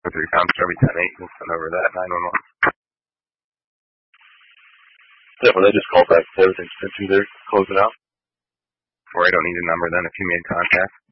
3 times every 10-8 and send over that 911. Yeah, well, they just called back. Everything's good through there. Close it out. Or I don't need a number then if you made contact.